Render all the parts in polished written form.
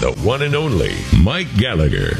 the one and only Mike Gallagher.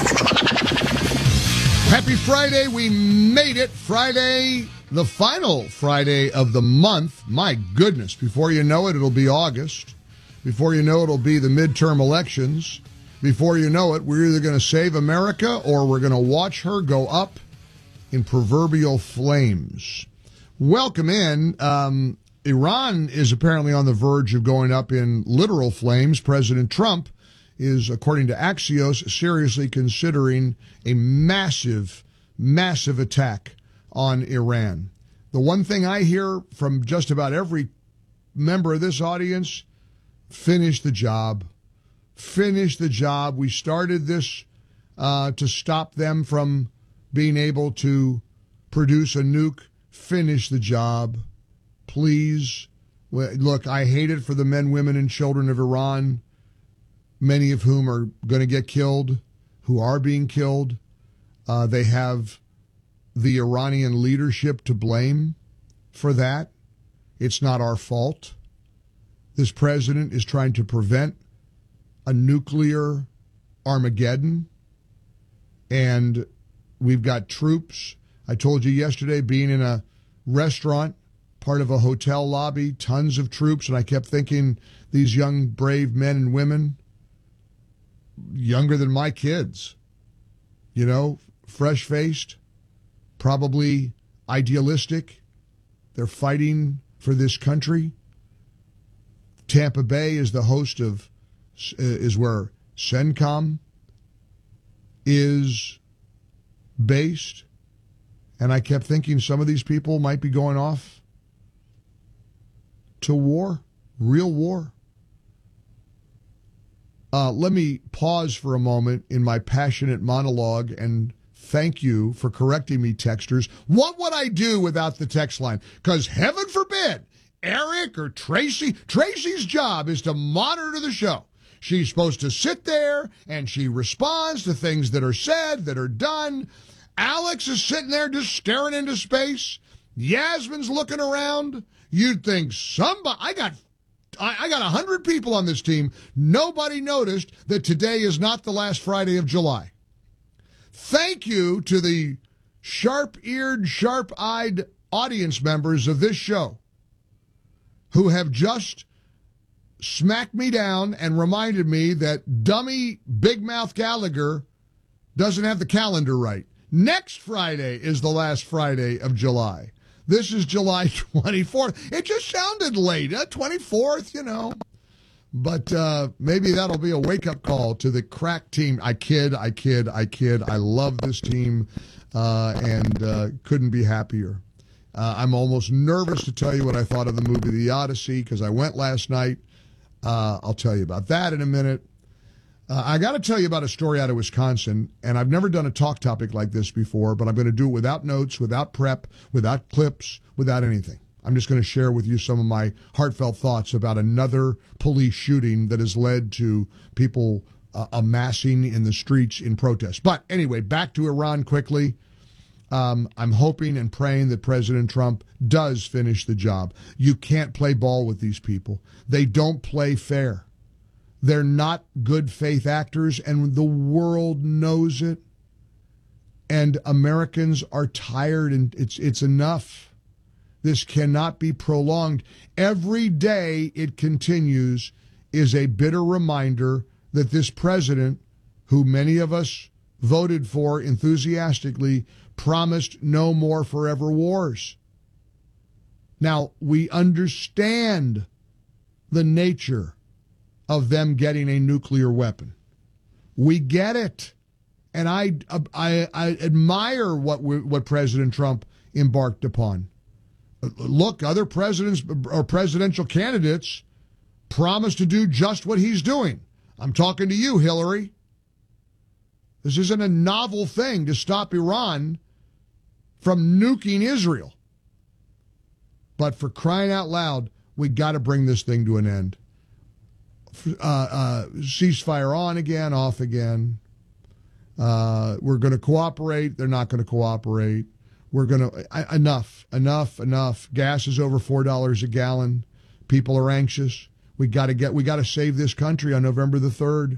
Happy Friday. We made it. Friday, the final Friday of the month. My goodness. Before you know it, it'll be August. Before you know it, it'll be the midterm elections. Before you know it, we're either going to save America or we're going to watch her go up in proverbial flames. Welcome in. Iran is apparently on the verge of going up in literal flames. President Trump is, according to Axios, seriously considering a massive, massive attack on Iran. The one thing I hear from just about every member of this audience, finish the job. Finish the job. We started this to stop them from being able to produce a nuke. Finish the job. Please. Look, I hate it for the men, women, and children of Iran, many of whom are going to get killed, who are being killed. They have the Iranian leadership to blame for that. It's not our fault. This president is trying to prevent a nuclear Armageddon, and we've got troops. I told you yesterday, being in a restaurant, part of a hotel lobby, tons of troops, and I kept thinking, these young, brave men and women, younger than my kids, you know, fresh-faced, probably idealistic. They're fighting for this country. Tampa Bay is the host of, is where CENTCOM is based. And I kept thinking some of these people might be going off to war, real war. Let me pause for a moment in my passionate monologue and thank you for correcting me, texters. What would I do without the text line? Because heaven forbid, Eric or Tracy's job is to monitor the show. She's supposed to sit there and she responds to things that are said, that are done. Alex is sitting there just staring into space. Yasmin's looking around. You'd think somebody, I got 100 people on this team. Nobody noticed that today is not the last Friday of July. Thank you to the sharp-eared, sharp-eyed audience members of this show who have just smacked me down and reminded me that dummy Big Mouth Gallagher doesn't have the calendar right. Next Friday is the last Friday of July. This is July 24th. It just sounded late, 24th, you know. But maybe that'll be a wake-up call to the crack team. I kid. I love this team and couldn't be happier. I'm almost nervous to tell you what I thought of the movie The Odyssey because I went last night. I'll tell you about that in a minute. I got to tell you about a story out of Wisconsin, and I've never done a talk topic like this before, but I'm going to do it without notes, without prep, without clips, without anything. I'm just going to share with you some of my heartfelt thoughts about another police shooting that has led to people amassing in the streets in protest. But anyway, back to Iran quickly. I'm hoping and praying that President Trump does finish the job. You can't play ball with these people. They don't play fair. They're not good faith actors, and the world knows it. And Americans are tired, and it's enough. This cannot be prolonged. Every day it continues is a bitter reminder that this president, who many of us voted for enthusiastically, promised no more forever wars. Now, we understand the nature of them getting a nuclear weapon. We get it. And I admire what President Trump embarked upon. Look, other presidents or presidential candidates promised to do just what he's doing. I'm talking to you, Hillary. This isn't a novel thing to stop Iran from nuking Israel. But for crying out loud, we got to bring this thing to an end. Ceasefire on again, off again. We're going to cooperate. They're not going to cooperate. We're going to enough. Gas is over $4 a gallon. People are anxious. We got to save this country on November the 3rd.